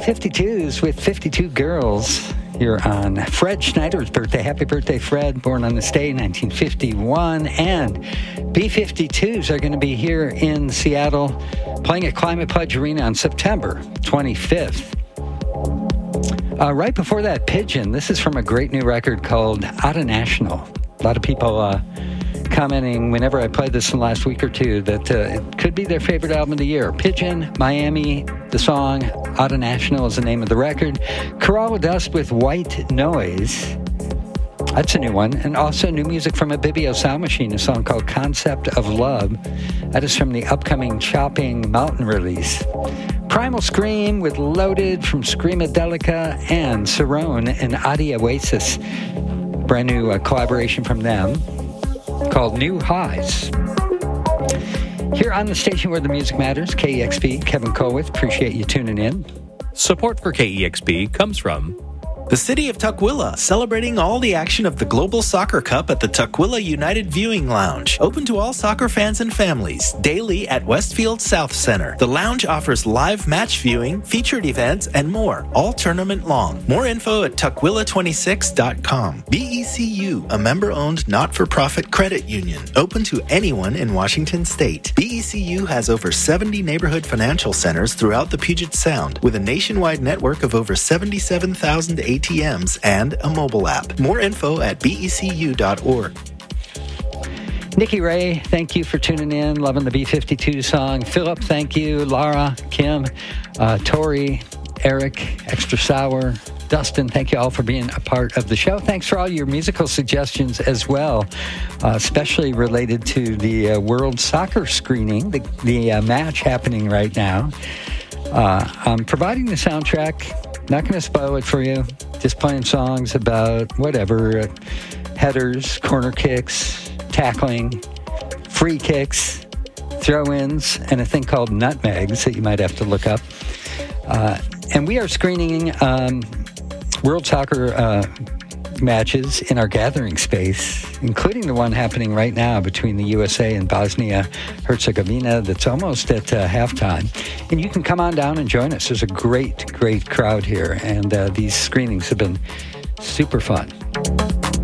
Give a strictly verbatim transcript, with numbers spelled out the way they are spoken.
fifty-twos with fifty-two Girls here on Fred Schneider's birthday. Happy birthday, Fred, born on this day, nineteen fifty-one. And B fifty-twos are going to be here in Seattle playing at Climate Pledge Arena on September twenty-fifth. Uh, right before that, Pigeon. This is from a great new record called Outta National. A lot of people uh, commenting whenever I played this in the last week or two that uh, it could be their favorite album of the year. Pigeon, Miami, the song. Outta National is the name of the record. Kerala Dust with White Noise. That's a new one. And also new music from Ibibio Sound Machine, a song called Concept of Love. That is from the upcoming Chopping Mountain release. Primal Scream with Loaded from Screamadelica, and Cerrone and Adi Oasis. Brand new uh, collaboration from them called New Highs. Here on the station where the music matters, K E X P, Kevin Colwith. Appreciate you tuning in. Support for K E X P comes from the city of Tukwila, celebrating all the action of the Global Soccer Cup at the Tukwila United Viewing Lounge. Open to all soccer fans and families, daily at Westfield South Center. The lounge offers live match viewing, featured events, and more, all tournament long. More info at tukwila twenty-six dot com. B E C U, a member-owned not-for-profit credit union, open to anyone in Washington State. B E C U has over seventy neighborhood financial centers throughout the Puget Sound, with a nationwide network of over seventy-seven thousand A T Ms and a mobile app. More info at B E C U dot org. Nikki Ray, thank you for tuning in. Loving the B fifty-two song. Philip, thank you. Lara, Kim, uh, Tori, Eric, Extra Sour, Dustin, thank you all for being a part of the show. Thanks for all your musical suggestions as well, uh, especially related to the uh, World Soccer screening, the, the uh, match happening right now. Uh, I'm providing the soundtrack. Not going to spoil it for you. Just playing songs about whatever, uh, headers, corner kicks, tackling, free kicks, throw-ins, and a thing called nutmegs that you might have to look up. Uh, and we are screening um, World Soccer uh, matches in our gathering space, including the one happening right now between the U S A and Bosnia-Herzegovina that's almost at uh, halftime. And you can come on down and join us. There's a great, great crowd here, and uh, these screenings have been super fun.